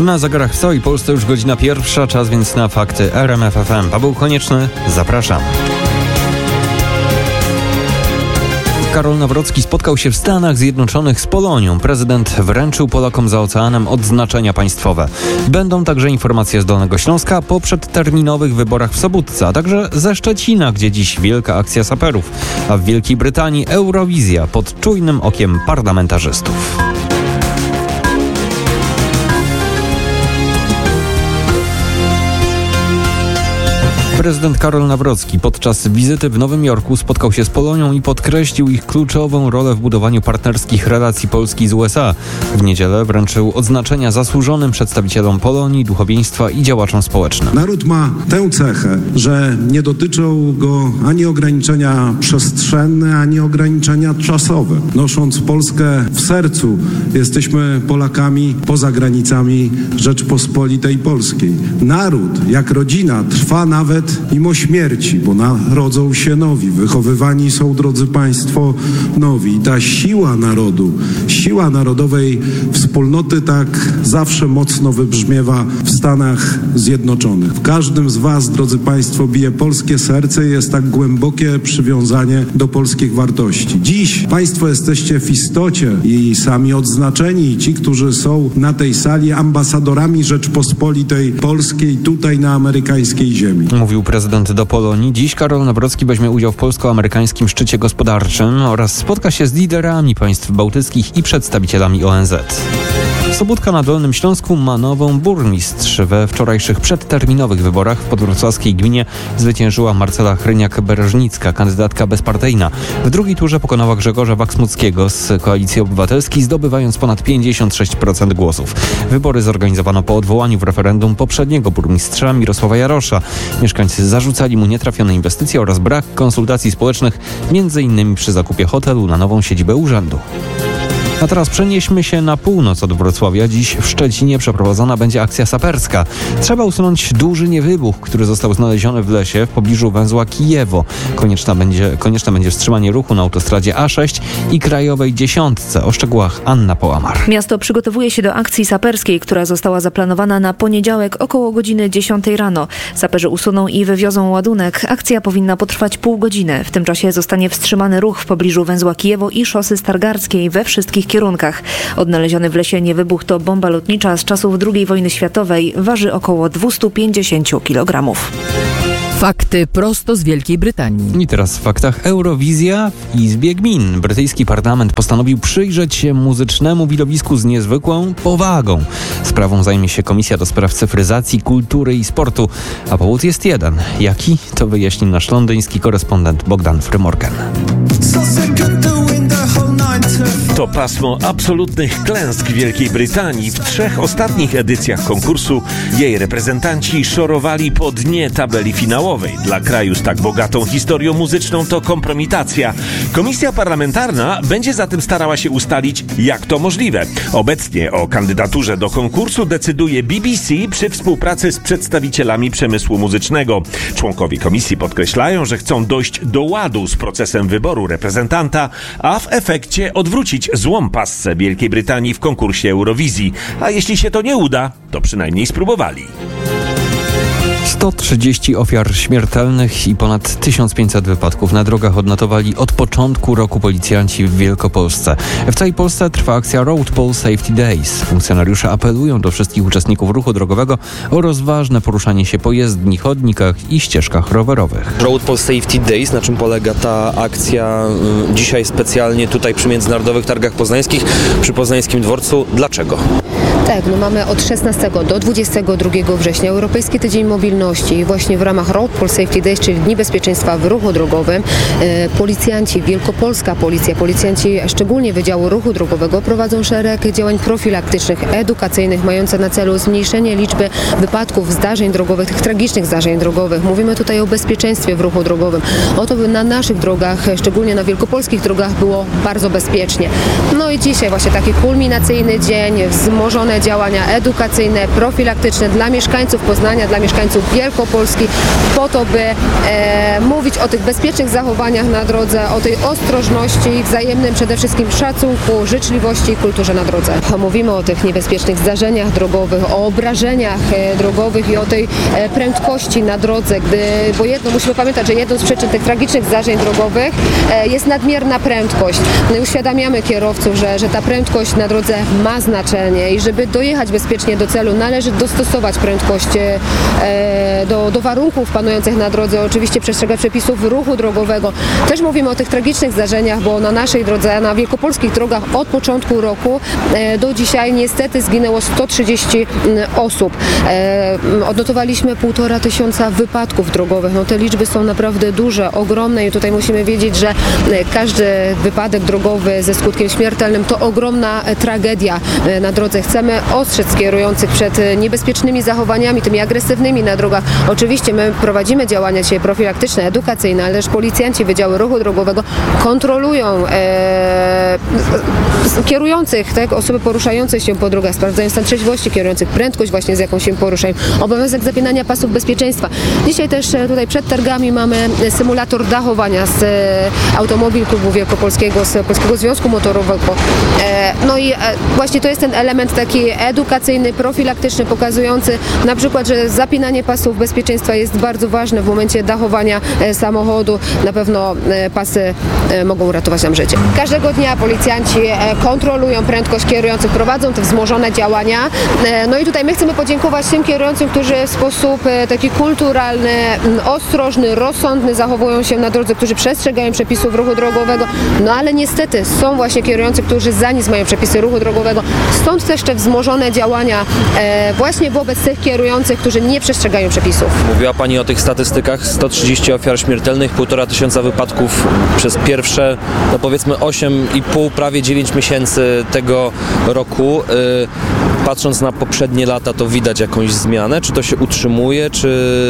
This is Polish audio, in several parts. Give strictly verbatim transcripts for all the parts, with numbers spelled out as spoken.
Na zegarach w całej Polsce już godzina pierwsza, czas więc na fakty R M F F M. Paweł Konieczny, zapraszam. Karol Nawrocki spotkał się w Stanach Zjednoczonych z Polonią. Prezydent wręczył Polakom za oceanem odznaczenia państwowe. Będą także informacje z Dolnego Śląska po przedterminowych wyborach w Sobótce, a także ze Szczecina, gdzie dziś wielka akcja saperów, a w Wielkiej Brytanii Eurowizja pod czujnym okiem parlamentarzystów. Prezydent Karol Nawrocki podczas wizyty w Nowym Jorku spotkał się z Polonią i podkreślił ich kluczową rolę w budowaniu partnerskich relacji Polski z U S A. W niedzielę wręczył odznaczenia zasłużonym przedstawicielom Polonii, duchowieństwa i działaczom społecznym. Naród ma tę cechę, że nie dotyczą go ani ograniczenia przestrzenne, ani ograniczenia czasowe. Nosząc Polskę w sercu, jesteśmy Polakami poza granicami Rzeczpospolitej Polskiej. Naród, jak rodzina, trwa nawet mimo śmierci, bo narodzą się nowi, wychowywani są, drodzy Państwo, nowi. I ta siła narodu, siła narodowej wspólnoty tak zawsze mocno wybrzmiewa w Stanach Zjednoczonych. W każdym z Was, drodzy Państwo, bije polskie serce i jest tak głębokie przywiązanie do polskich wartości. Dziś Państwo jesteście w istocie i sami odznaczeni, i ci, którzy są na tej sali, ambasadorami Rzeczpospolitej Polskiej tutaj na amerykańskiej ziemi. Mówił prezydent do Polonii. Dziś Karol Nawrocki weźmie udział w polsko-amerykańskim szczycie gospodarczym oraz spotka się z liderami państw bałtyckich i przedstawicielami O N Z. Sobótka na Dolnym Śląsku ma nową burmistrz. We wczorajszych przedterminowych wyborach w podwrocławskiej gminie zwyciężyła Marcela Chryniak-Bereżnicka, kandydatka bezpartyjna. W drugiej turze pokonała Grzegorza Waksmuckiego z Koalicji Obywatelskiej, zdobywając ponad pięćdziesiąt sześć procent głosów. Wybory zorganizowano po odwołaniu w referendum poprzedniego burmistrza Mirosława Jarosza. Mieszkańcy zarzucali mu nietrafione inwestycje oraz brak konsultacji społecznych, między innymi przy zakupie hotelu na nową siedzibę urzędu. A teraz przenieśmy się na północ od Wrocławia. Dziś w Szczecinie przeprowadzona będzie akcja saperska. Trzeba usunąć duży niewybuch, który został znaleziony w lesie w pobliżu węzła Kijewo. Konieczna będzie, konieczne będzie wstrzymanie ruchu na autostradzie A sześć i krajowej dziesiątce. O szczegółach Anna Połamar. Miasto przygotowuje się do akcji saperskiej, która została zaplanowana na poniedziałek około godziny dziesiątej rano. Saperzy usuną i wywiozą ładunek. Akcja powinna potrwać pół godziny. W tym czasie zostanie wstrzymany ruch w pobliżu węzła Kijewo i szosy Stargardzkiej we wszystkich kierunkach. Odnaleziony w lesie niewybuch to bomba lotnicza z czasów drugiej wojny światowej. Waży około dwieście pięćdziesiąt kilogramów. Fakty prosto z Wielkiej Brytanii. I teraz w faktach Eurowizja w Izbie Gmin. Brytyjski parlament postanowił przyjrzeć się muzycznemu widowisku z niezwykłą powagą. Sprawą zajmie się Komisja do Spraw Cyfryzacji, Kultury i Sportu. A powód jest jeden. Jaki? To wyjaśni nasz londyński korespondent Bogdan Frymorgan. To pasmo absolutnych klęsk Wielkiej Brytanii. W trzech ostatnich edycjach konkursu jej reprezentanci szorowali po dnie tabeli finałowej. Dla kraju z tak bogatą historią muzyczną to kompromitacja. Komisja parlamentarna będzie zatem starała się ustalić, jak to możliwe. Obecnie o kandydaturze do konkursu decyduje B B C przy współpracy z przedstawicielami przemysłu muzycznego. Członkowie komisji podkreślają, że chcą dojść do ładu z procesem wyboru reprezentanta, a w efekcie odwrócić złą passę Wielkiej Brytanii w konkursie Eurowizji. A jeśli się to nie uda, to przynajmniej spróbowali. sto trzydzieści ofiar śmiertelnych i ponad tysiąc pięćset wypadków na drogach odnotowali od początku roku policjanci w Wielkopolsce. W całej Polsce trwa akcja Road Pole Safety Days. Funkcjonariusze apelują do wszystkich uczestników ruchu drogowego o rozważne poruszanie się po jezdni, chodnikach i ścieżkach rowerowych. Road Pole Safety Days, na czym polega ta akcja y, dzisiaj specjalnie tutaj przy Międzynarodowych Targach Poznańskich, przy Poznańskim Dworcu. Dlaczego? Tak, no mamy od szesnastego do dwudziestego drugiego września Europejski Tydzień Mobilności i właśnie w ramach Road Pole Safety Days, czyli Dni Bezpieczeństwa w Ruchu Drogowym, e, policjanci, Wielkopolska Policja, policjanci szczególnie Wydziału Ruchu Drogowego prowadzą szereg działań profilaktycznych, edukacyjnych, mające na celu zmniejszenie liczby wypadków, zdarzeń drogowych, tych tragicznych zdarzeń drogowych. Mówimy tutaj o bezpieczeństwie w ruchu drogowym, o to, by na naszych drogach, szczególnie na wielkopolskich drogach, było bardzo bezpiecznie. No i dzisiaj właśnie taki kulminacyjny dzień, wzmożone działania edukacyjne, profilaktyczne dla mieszkańców Poznania, dla mieszkańców Wielkopolski, po to, by e, mówić o tych bezpiecznych zachowaniach na drodze, o tej ostrożności, wzajemnym przede wszystkim szacunku, życzliwości i kulturze na drodze. Mówimy o tych niebezpiecznych zdarzeniach drogowych, o obrażeniach e, drogowych i o tej e, prędkości na drodze, gdy, bo jedno, musimy pamiętać, że jedną z przyczyn tych tragicznych zdarzeń drogowych e, jest nadmierna prędkość. No i uświadamiamy kierowców, że, że ta prędkość na drodze ma znaczenie i żeby dojechać bezpiecznie do celu, należy dostosować prędkość e, do, do warunków panujących na drodze, oczywiście przestrzegać przepisów ruchu drogowego. Też mówimy o tych tragicznych zdarzeniach, bo na naszej drodze, na wielkopolskich drogach od początku roku e, do dzisiaj niestety zginęło sto trzydzieści osób. E, odnotowaliśmy półtora tysiąca wypadków drogowych. No te liczby są naprawdę duże, ogromne i tutaj musimy wiedzieć, że każdy wypadek drogowy ze skutkiem śmiertelnym to ogromna tragedia na drodze. Chcemy ostrzec kierujących przed niebezpiecznymi zachowaniami, tymi agresywnymi na drogach. Oczywiście my prowadzimy działania dzisiaj profilaktyczne, edukacyjne, ale też policjanci Wydziału Ruchu Drogowego kontrolują e, kierujących, tak, osoby poruszające się po drogach, sprawdzają stan trzeźwości kierujących, prędkość właśnie z jaką się poruszają, obowiązek zapinania pasów bezpieczeństwa. Dzisiaj też tutaj przed targami mamy symulator dachowania z Automobil Klubu Wielkopolskiego, z Polskiego Związku Motorowego. No i właśnie to jest ten element taki edukacyjny, profilaktyczny, pokazujący na przykład, że zapinanie pasów bezpieczeństwa jest bardzo ważne w momencie dachowania samochodu. Na pewno pasy mogą uratować nam życie. Każdego dnia policjanci kontrolują prędkość kierujących, prowadzą te wzmożone działania. No i tutaj my chcemy podziękować tym kierującym, którzy w sposób taki kulturalny, ostrożny, rozsądny zachowują się na drodze, którzy przestrzegają przepisów ruchu drogowego, no ale niestety są właśnie kierujący, którzy za nic mają przepisy ruchu drogowego. Stąd też te wzmożone działania e, właśnie wobec tych kierujących, którzy nie przestrzegają przepisów. Mówiła Pani o tych statystykach, sto trzydzieści ofiar śmiertelnych, półtora tysiąca wypadków przez pierwsze, no powiedzmy osiem i pół, prawie dziewięć miesięcy tego roku. Y, patrząc na poprzednie lata, to widać jakąś zmianę? Czy to się utrzymuje, czy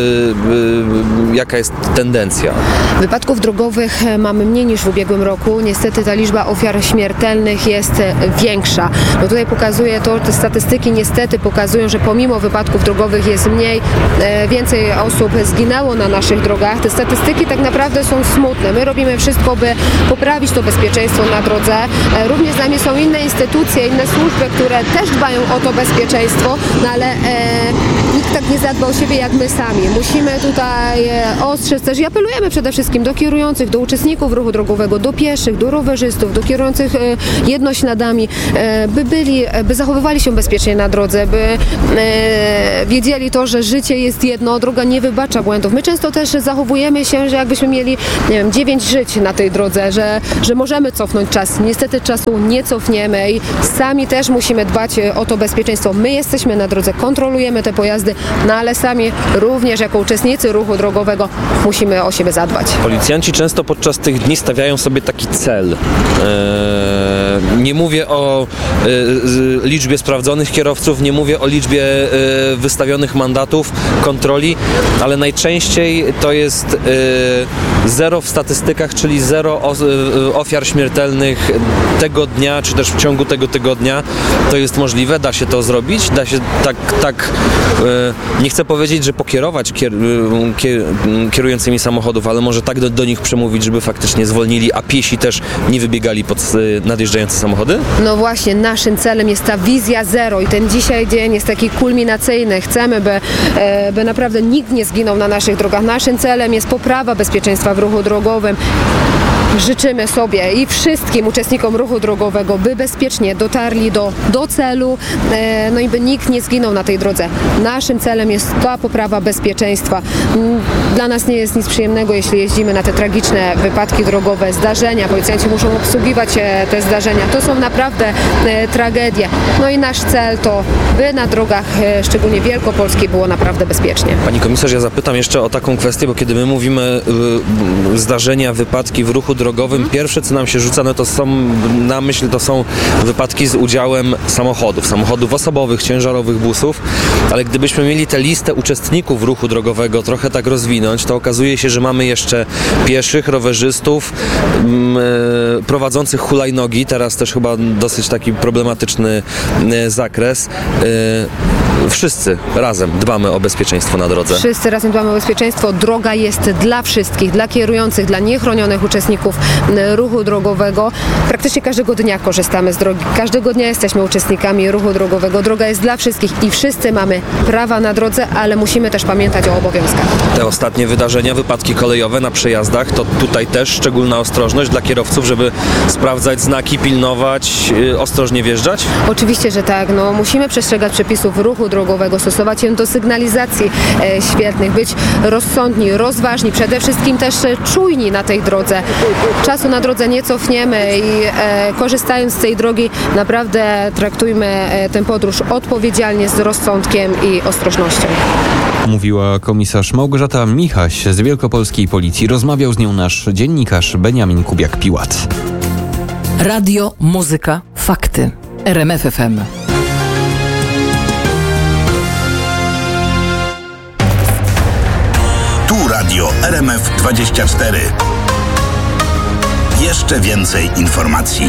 y, jaka jest tendencja? Wypadków drogowych mamy mniej niż w ubiegłym roku. Niestety ta liczba ofiar śmiertelnych jest większa. No tutaj pokazuje to, te statystyki niestety pokazują, że pomimo wypadków drogowych jest mniej, e, więcej osób zginęło na naszych drogach. Te statystyki tak naprawdę są smutne. My robimy wszystko, by poprawić to bezpieczeństwo na drodze. E, również z nami są inne instytucje, inne służby, które też dbają o to bezpieczeństwo, no ale e, nikt tak nie zadba o siebie jak my sami. Musimy tutaj e, ostrzec też i apelujemy przede wszystkim do kierujących, do uczestników ruchu drogowego, do pieszych, do rowerzystów, do kierujących e, jednośladami, e, by byli, by zachowywali się bezpiecznie na drodze, by e, wiedzieli to, że życie jest jedno, droga nie wybacza błędów. My często też zachowujemy się, że jakbyśmy mieli, nie wiem, dziewięć żyć na tej drodze, że, że możemy cofnąć czas. Niestety czasu nie cofniemy i sami też musimy dbać o to bezpieczeństwo. My jesteśmy na drodze, kontrolujemy te pojazdy, no ale sami również jako uczestnicy ruchu drogowego musimy o siebie zadbać. Policjanci często podczas tych dni stawiają sobie taki cel. Eee, nie mówię o e, liczbie sprawdzonych kierowców, nie mówię o liczbie e, wystawionych mandatów, kontroli, ale najczęściej to jest e, zero w statystykach, czyli zero o, e, ofiar śmiertelnych tego dnia, czy też w ciągu tego tygodnia. To jest możliwe, da się to zrobić, da się tak, tak e, nie chcę powiedzieć, że pokierować kier, kier, kierującymi samochodów, ale może tak do, do nich przemówić, żeby faktycznie zwolnili, a piesi też nie wybiegali pod e, nadjeżdżające samochody? No właśnie, naszym celem jest ta wizja zero i ten dzisiaj dzień jest taki kulminacyjny. Chcemy, by, e, by naprawdę nikt nie zginął na naszych drogach. Naszym celem jest poprawa bezpieczeństwa w ruchu drogowym. Życzymy sobie i wszystkim uczestnikom ruchu drogowego, by bezpiecznie dotarli do, do celu, e, no i by nikt nie zginął na tej drodze. Naszym celem jest ta poprawa bezpieczeństwa. Dla nas nie jest nic przyjemnego, jeśli jeździmy na te tragiczne wypadki drogowe, zdarzenia. Policjanci muszą obsługiwać e, te zdarzenia. To są naprawdę e, tragedie. No i nasz cel to, by na drogach, e, szczególnie wielkopolskiej, było naprawdę bezpiecznie. Pani komisarz, ja zapytam jeszcze o taką kwestię, bo kiedy my mówimy y, zdarzenia, wypadki w ruchu drogowym pierwsze, co nam się rzuca, no to są na myśl, to są wypadki z udziałem samochodów, samochodów osobowych, ciężarowych, busów, ale gdybyśmy mieli tę listę uczestników ruchu drogowego trochę tak rozwinąć, to okazuje się, że mamy jeszcze pieszych, rowerzystów, yy, prowadzących hulajnogi, teraz też chyba dosyć taki problematyczny yy, zakres. Yy, wszyscy razem dbamy o bezpieczeństwo na drodze. Wszyscy razem dbamy o bezpieczeństwo. Droga jest dla wszystkich, dla kierujących, dla niechronionych uczestników ruchu drogowego. Praktycznie każdego dnia korzystamy z drogi. Każdego dnia jesteśmy uczestnikami ruchu drogowego. Droga jest dla wszystkich i wszyscy mamy prawa na drodze, ale musimy też pamiętać o obowiązkach. Te ostatnie wydarzenia, wypadki kolejowe na przejazdach, to tutaj też szczególna ostrożność dla kierowców, żeby sprawdzać znaki, pilnować, yy, ostrożnie wjeżdżać? Oczywiście, że tak. No, musimy przestrzegać przepisów ruchu drogowego, stosować się do sygnalizacji e, świetnych, być rozsądni, rozważni, przede wszystkim też e, czujni na tej drodze. Czasu na drodze nie cofniemy i e, korzystając z tej drogi naprawdę traktujmy e, tę podróż odpowiedzialnie, z rozsądkiem i ostrożnością. Mówiła komisarz Małgorzata Michaś z Wielkopolskiej Policji. Rozmawiał z nią nasz dziennikarz Beniamin Kubiak-Piłat. Radio, muzyka, fakty. R M F F M. Tu Radio R M F dwadzieścia cztery. Jeszcze więcej informacji.